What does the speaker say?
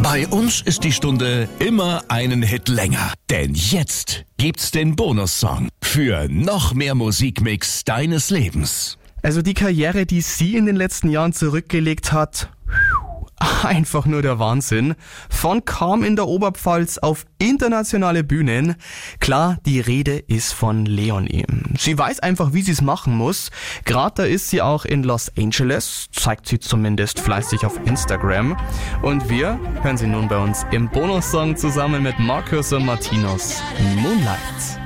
Bei uns ist die Stunde immer einen Hit länger. Denn jetzt gibt's den Bonussong für noch mehr Musikmix deines Lebens. Also die Karriere, die sie in den letzten Jahren zurückgelegt hat, einfach nur der Wahnsinn. Von Calm in der Oberpfalz auf internationale Bühnen. Klar, die Rede ist von Leonie. Sie weiß einfach, wie sie es machen muss. Gerade da ist sie auch in Los Angeles, zeigt sie zumindest fleißig auf Instagram. Und wir hören sie nun bei uns im Bonussong zusammen mit Marcus und Martinus, Moonlight.